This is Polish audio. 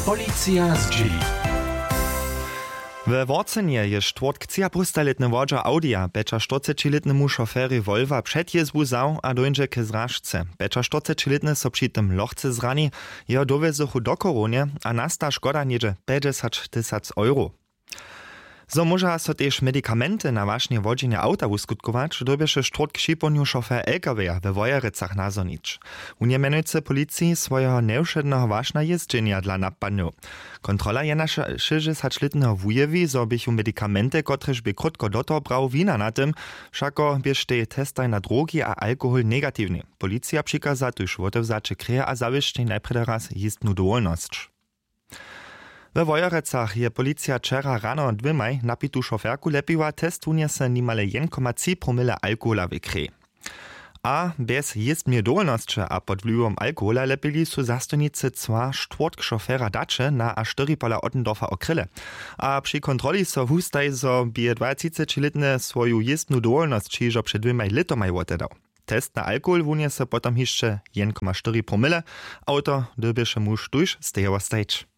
Policja z Chili. W Worcenie je štvrtk 3,5-letny wodzia Audia, becza 40-letnemu šoféry Volva předjezbu zał a dojdzie k zražce. Becza 40-letny so przy tym lochce zrani, jeho dovezuchu do koronie, a nasta škoda niedzie 50 000 euro. So może so też medykamenty na właśnie wodzenie auta uskutkować, dobiesze štvrtk šiponiu šofér LKW we Wojerecach nazonić. Uniemienujcy policji swojego nieuszednego ważna jeżdżenia dla napadniów. Kontrola je nasza 60-letnego wujewi, so bychu medykamenty, kotreż by krótko doto brał wina na tym, wszako byś te testaj na drogi a alkohol negatywny. Policja przikaza tuż wotewzacze kreje a zawieszcie najprede raz jistnu dowolność. We Wojerecach je policja wczera rano dwymaj napitu šoférku lepiła, testuje se nimale 1,3 promile alkohola w krwi. A bez jistmie dowolności a pod wpływem alkohola lepili su zastojnicy cła štvrtk šoféra dacze na a 4,5 Ottendorfa okryle. A przy kontroli so wustaj, so bie 20-letny swoją jistnu dowolność čižo przed dwymaj litomaj wotedał. Test na alkohol wunie se potom jeszcze 1,4 promile, auto dobieše muž tuż z tego stage.